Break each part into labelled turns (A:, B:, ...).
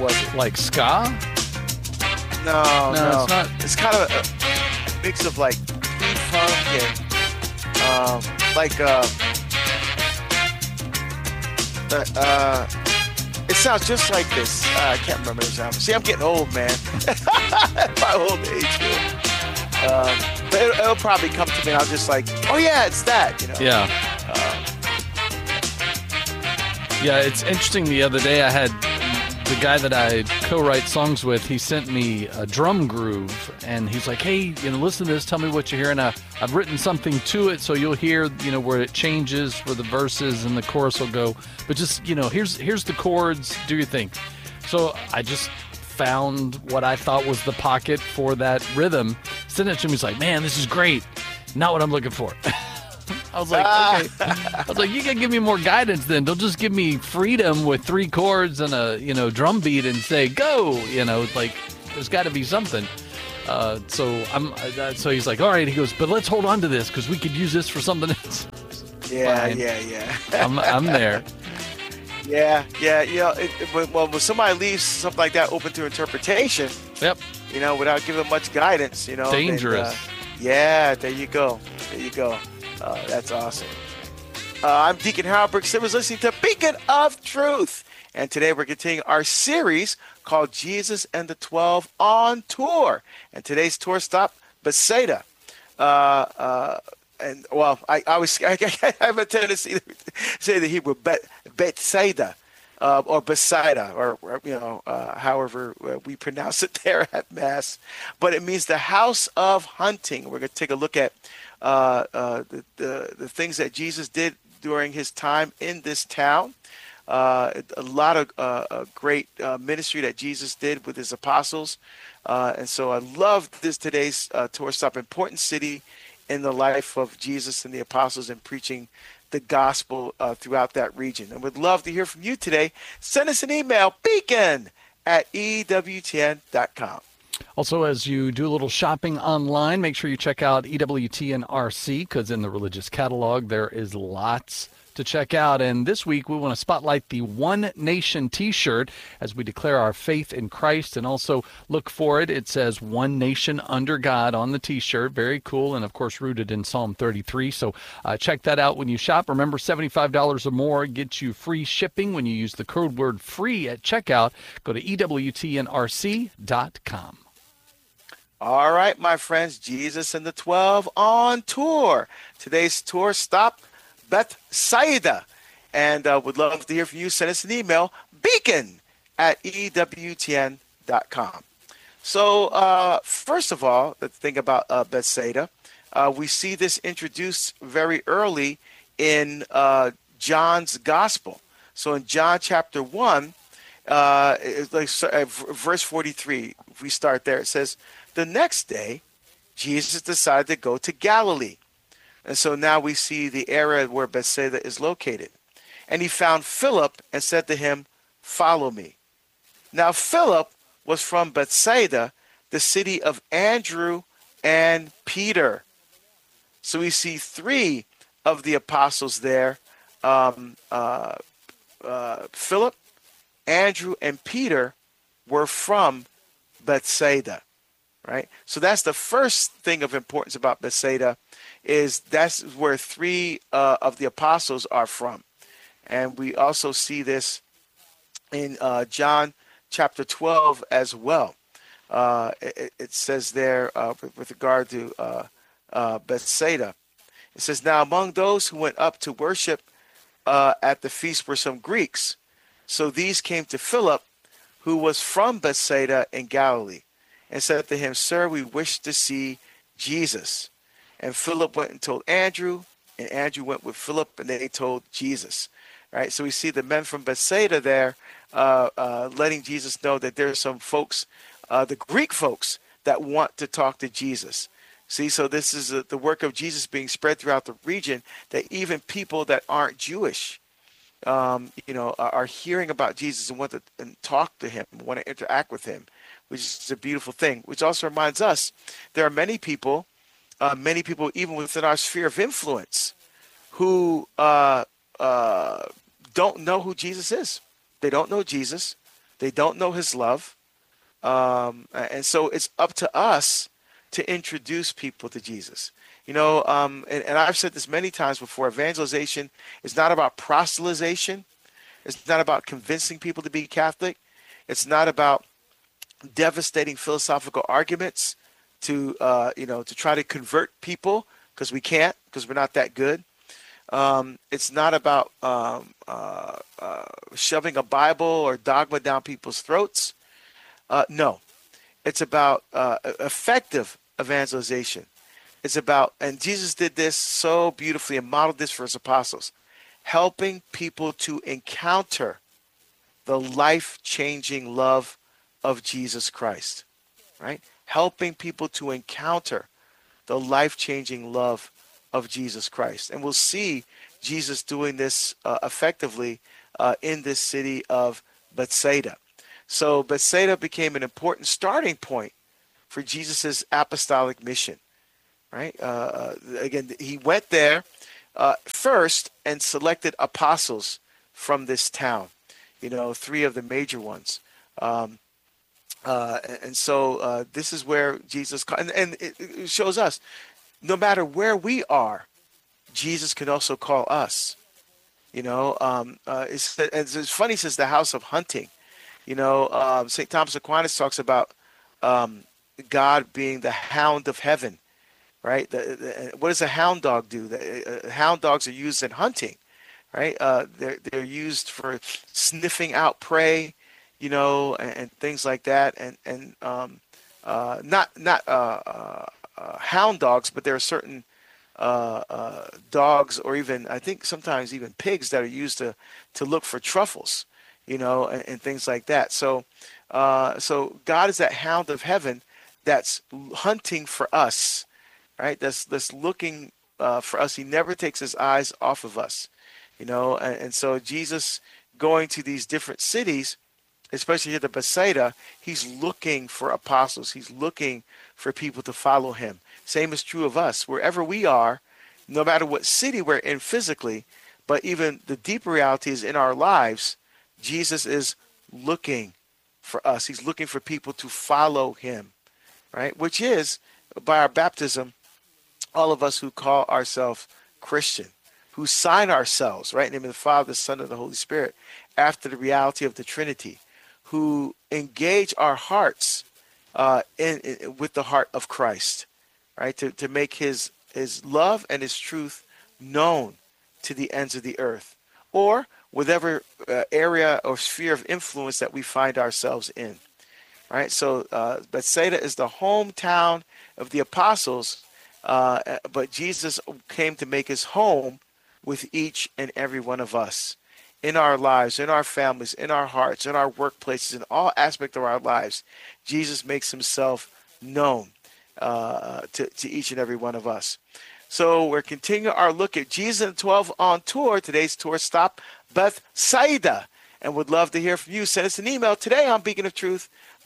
A: was it?
B: Like ska?
A: No,
B: No, it's not.
A: It's kind of a mix of like P-funk and like it sounds just like this. I can't remember the genre. See, I'm getting old, man. My old age here. But it'll probably come to me and I'll just like, oh yeah, it's that, you know.
B: Yeah. Yeah, it's interesting. The other day I had the guy that I co-write songs with, he sent me a drum groove, and he's like, hey, listen to this, tell me what you hear, and I've written something to it, so you'll hear, where it changes for the verses, and the chorus will go, but just, here's the chords, do your thing. So I just found what I thought was the pocket for that rhythm, sent it to him, he's like, man, this is great, not what I'm looking for. I was like, okay. I was like, you can give me more guidance then. Don't just give me freedom with 3 chords and a, drum beat and say, go, like there's got to be something. So he's like, all right. He goes, but let's hold on to this because we could use this for something else.
A: Yeah.
B: I'm there.
A: Yeah. When somebody leaves something like that open to interpretation,
B: yep.
A: Without giving much guidance,
B: dangerous.
A: Then, there you go. That's awesome. I'm Deacon Harold Brooks Simmons, listening to Beacon of Truth. And today we're continuing our series called Jesus and the 12 on Tour. And today's tour stop, Bethsaida. I have a tendency to say the Hebrew, Bethsaida, or Bethsaida, or however we pronounce it there at Mass. But it means the house of hunting. We're going to take a look at the things that Jesus did during his time in this town. A lot of great ministry that Jesus did with his apostles. And so I love today's tour stop, important city in the life of Jesus and the apostles, and preaching the gospel throughout that region. And would love to hear from you today. Send us an email, beacon@ewtn.com.
B: Also, as you do a little shopping online, make sure you check out EWTN-RC, because in the religious catalog, there is lots to check out. And this week, we want to spotlight the One Nation t-shirt as we declare our faith in Christ, and also look for it. It says One Nation Under God on the t-shirt. Very cool, and of course, rooted in Psalm 33. So check that out when you shop. Remember, $75 or more gets you free shipping when you use the code word FREE at checkout. Go to EWTNRC.com.
A: All right, my friends, Jesus and the 12 on tour. Today's tour stop, Bethsaida. And would love to hear from you. Send us an email, beacon@ewtn.com. So first of all, the thing about Bethsaida, we see this introduced very early in John's gospel. So in John chapter 1, verse 43, if we start there, it says, the next day, Jesus decided to go to Galilee. And so now we see the area where Bethsaida is located. And he found Philip and said to him, follow me. Now Philip was from Bethsaida, the city of Andrew and Peter. So we see 3 of the apostles there, Philip, Andrew, and Peter were from Bethsaida. Right, so that's the first thing of importance about Bethsaida, is that's where 3 of the apostles are from, and we also see this in John chapter 12 as well. It says there with regard to Bethsaida, it says, now among those who went up to worship at the feast were some Greeks, so these came to Philip, who was from Bethsaida in Galilee, and said to him, sir, we wish to see Jesus. And Philip went and told Andrew, and Andrew went with Philip, and they told Jesus. Right? So we see the men from Bethsaida there letting Jesus know that there's some folks, the Greek folks, that want to talk to Jesus. See, so this is the work of Jesus being spread throughout the region, that even people that aren't Jewish, are hearing about Jesus and want to talk to him, want to interact with him, which is a beautiful thing. Which also reminds us, there are many people even within our sphere of influence, who don't know who Jesus is. They don't know Jesus. They don't know his love. And so it's up to us to introduce people to Jesus. And I've said this many times before, evangelization is not about proselytization. It's not about convincing people to be Catholic. It's not about devastating philosophical arguments to try to convert people, because we can't, because we're not that good. It's not about shoving a Bible or dogma down people's throats. No, it's about effective evangelization. It's about, and Jesus did this so beautifully and modeled this for his apostles, helping people to encounter the life-changing love of Jesus Christ, right? Helping people to encounter the life-changing love of Jesus Christ. And we'll see Jesus doing this effectively in this city of Bethsaida. So Bethsaida became an important starting point for Jesus's apostolic mission, right? Again, he went there first and selected apostles from this town, 3 of the major ones. And so this is where Jesus, and it shows us, no matter where we are, Jesus can also call us. It's funny, says the house of hunting. St. Thomas Aquinas talks about God being the hound of heaven, right? What does a hound dog do? Hound dogs are used in hunting, right? They're used for sniffing out prey, and things like that. And not hound dogs, but there are certain dogs, or even I think sometimes even pigs, that are used to look for truffles, and things like that. So God is that hound of heaven that's hunting for us, right? That's looking for us. He never takes his eyes off of us, and so Jesus going to these different cities, especially here at Bethsaida, he's looking for apostles. He's looking for people to follow him. Same is true of us. Wherever we are, no matter what city we're in physically, but even the deeper realities in our lives, Jesus is looking for us. He's looking for people to follow him, right? Which is, by our baptism, all of us who call ourselves Christian, who sign ourselves, right, in the name of the Father, the Son, and the Holy Spirit, after the reality of the Trinity, who engage our hearts with the heart of Christ, right, to make his love and his truth known to the ends of the earth, or whatever area or sphere of influence that we find ourselves in, right? So Bethsaida is the hometown of the apostles, but Jesus came to make his home with each and every one of us. In our lives, in our families, in our hearts, in our workplaces, in all aspects of our lives, Jesus makes himself known to each and every one of us. So we're continuing our look at Jesus and the 12 on tour. Today's tour stop, Bethsaida. And would love to hear from you. Send us an email today on Beacon of Truth,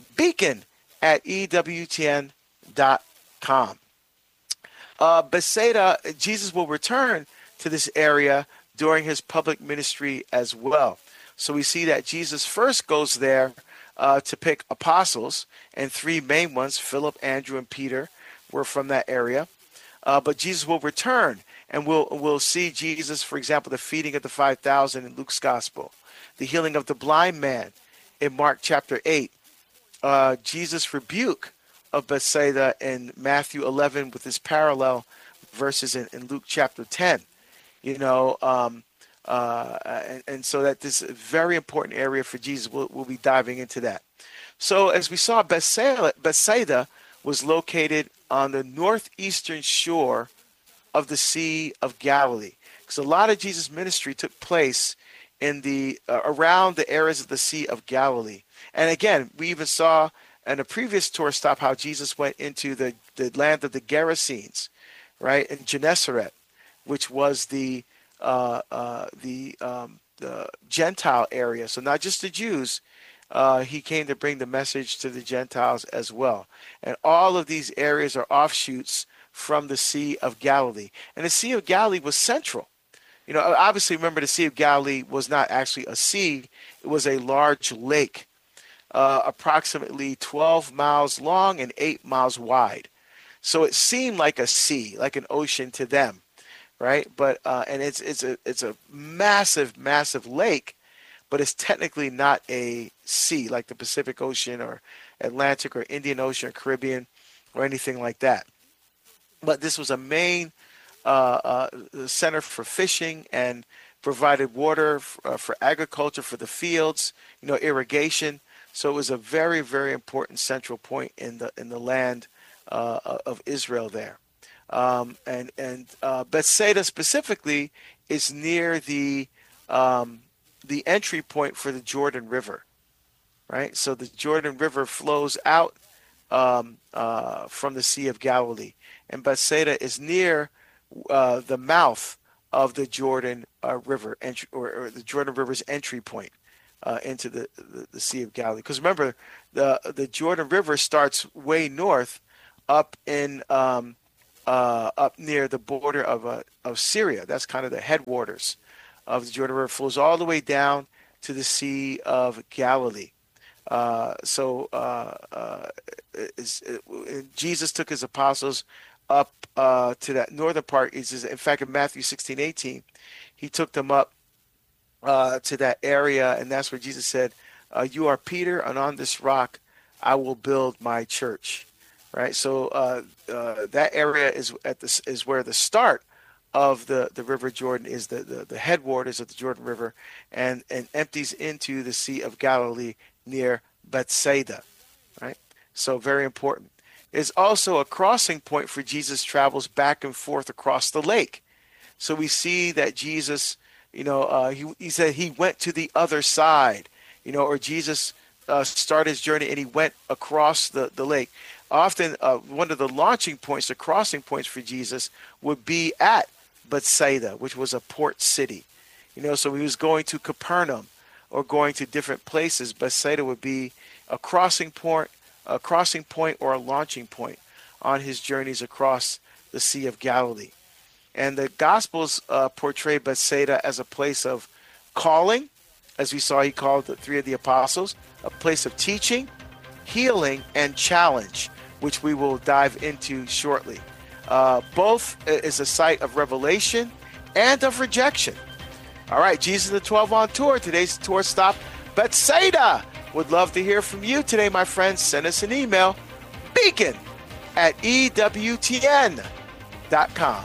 A: beacon@ewtn.com. Bethsaida, Jesus will return to this area during his public ministry as well. So we see that Jesus first goes there to pick apostles, and 3 main ones, Philip, Andrew, and Peter, were from that area. But Jesus will return, and we'll see Jesus, for example, the feeding of the 5,000 in Luke's gospel, the healing of the blind man in Mark chapter 8, Jesus' rebuke of Bethsaida in Matthew 11 with his parallel verses in Luke chapter 10. And so that this is a very important area for Jesus. We'll be diving into that. So as we saw, Bethsaida was located on the northeastern shore of the Sea of Galilee, because a lot of Jesus' ministry took place in the around the areas of the Sea of Galilee. And again, we even saw in a previous tour stop how Jesus went into the land of the Gerasenes, right, in Gennesaret, which was the Gentile area. So not just the Jews, he came to bring the message to the Gentiles as well. And all of these areas are offshoots from the Sea of Galilee. And the Sea of Galilee was central. Obviously, remember, the Sea of Galilee was not actually a sea. It was a large lake. approximately 12 miles long and 8 miles wide. So it seemed like a sea, like an ocean to them, right? But and it's a massive, massive lake, but it's technically not a sea like the Pacific Ocean or Atlantic or Indian Ocean or Caribbean or anything like that. But this was a main center for fishing and provided water for agriculture, for the fields, irrigation. So it was a very, very important central point in the land of Israel there. And Bethsaida specifically is near the entry point for the Jordan River, right? So the Jordan River flows out from the Sea of Galilee, and Bethsaida is near the mouth of the Jordan River, or the Jordan River's entry point into the Sea of Galilee. Because remember, the Jordan River starts way north, up in up near the border of Syria. That's kind of the headwaters of the Jordan River. Flows all the way down to the Sea of Galilee. Jesus took his apostles up to that northern part. In fact, in Matthew 16:18, he took them up to that area, and that's where Jesus said, "You are Peter, and on this rock I will build my church." Right. So that area is where the start of the River Jordan is, the headwaters of the Jordan River, and empties into the Sea of Galilee near Bethsaida. Right. So very important. It's also a crossing point for Jesus' travels back and forth across the lake. So we see that Jesus, he said he went to the other side, or Jesus started his journey and he went across the lake. Often one of the launching points, the crossing points for Jesus would be at Bethsaida, which was a port city. So he was going to Capernaum or going to different places. Bethsaida would be a crossing point or a launching point on his journeys across the Sea of Galilee. And the Gospels portray Bethsaida as a place of calling, as we saw he called the three of the apostles, a place of teaching, healing, and challenge, which we will dive into shortly. Both is a site of revelation and of rejection. All right, Jesus and the 12 on tour. Today's tour stop, Bethsaida. Would love to hear from you today, my friends. Send us an email, beacon@ewtn.com.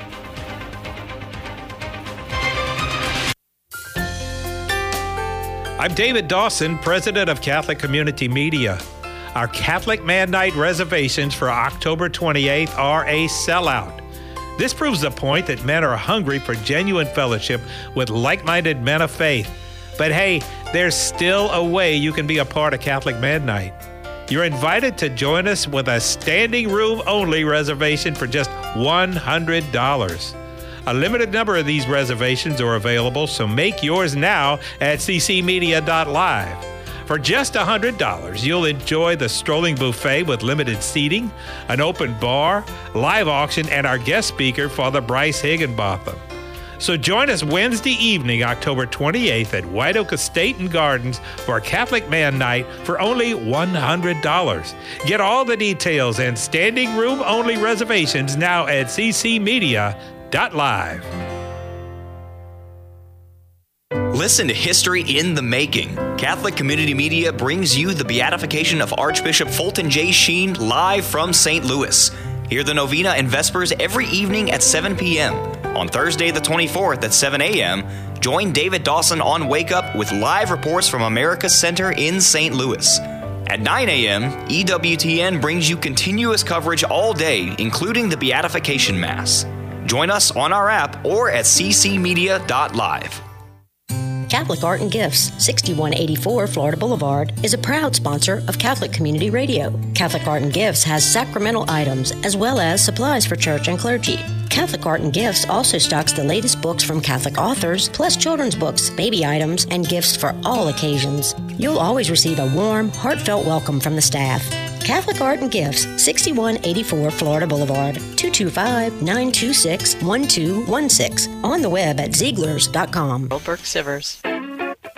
C: I'm David Dawson, president of Catholic Community Media. Our Catholic Man Night reservations for October 28th are a sellout. This proves the point that men are hungry for genuine fellowship with like-minded men of faith. But hey, there's still a way you can be a part of Catholic Man Night. You're invited to join us with a standing room only reservation for just $100. A limited number of these reservations are available, so make yours now at ccmedia.live. For just $100, you'll enjoy the strolling buffet with limited seating, an open bar, live auction, and our guest speaker, Father Bryce Higginbotham. So join us Wednesday evening, October 28th at White Oak Estate and Gardens for Catholic Man Night for only $100. Get all the details and standing room only reservations now at ccmedia.live.
D: Listen to History in the Making. Catholic Community Media brings you the beatification of Archbishop Fulton J. Sheen live from St. Louis. Hear the novena and vespers every evening at 7 p.m. On Thursday the 24th at 7 a.m., join David Dawson on Wake Up with live reports from America's Center in St. Louis. At 9 a.m., EWTN brings you continuous coverage all day, including the Beatification Mass. Join us on our app or at ccmedia.live.
E: Catholic Art and Gifts, 6184 Florida Boulevard, is a proud sponsor of Catholic Community Radio. Catholic Art and Gifts has sacramental items as well as supplies for church and clergy. Catholic Art and Gifts also stocks the latest books from Catholic authors, plus children's books, baby items, and gifts for all occasions. You'll always receive a warm, heartfelt welcome from the staff. Catholic Art and Gifts, 6184 Florida Boulevard, 225-926-1216. On the web at Zieglers.com.
F: Burke Sivers.